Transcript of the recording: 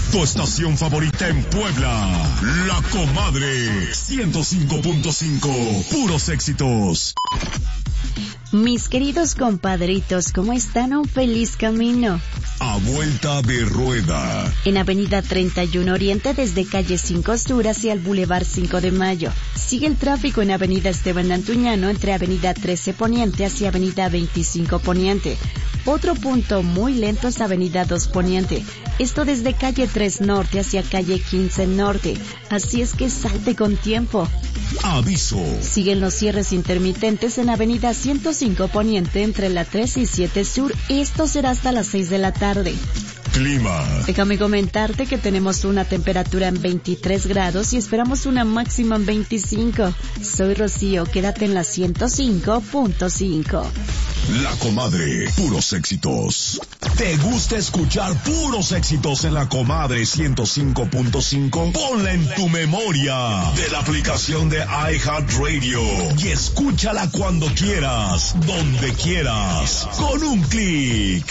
Tu estación favorita en Puebla. La Comadre 105.5. Puros éxitos. Mis queridos compadritos, ¿cómo están? Un feliz camino. A vuelta de rueda. En Avenida 31 Oriente desde calle 5 Sur hacia el Boulevard 5 de Mayo. Sigue el tráfico en Avenida Esteban Antuñano entre Avenida 13 Poniente hacia Avenida 25 Poniente. Otro punto muy lento es Avenida 2 Poniente. Esto desde calle 3 Norte hacia calle 15 Norte. Así es que salte con tiempo. Aviso. Siguen los cierres intermitentes en Avenida 105 Poniente entre la 3 y 7 Sur. Esto será hasta las 6 de la tarde. Clima. Déjame comentarte que tenemos una temperatura en 23 grados y esperamos una máxima en 25. Soy Rocío, quédate en la 105.5. La Comadre, puros éxitos. ¿Te gusta escuchar puros éxitos en La Comadre 105.5? Ponla en tu memoria de la aplicación de iHeartRadio y escúchala cuando quieras, donde quieras, con un clic.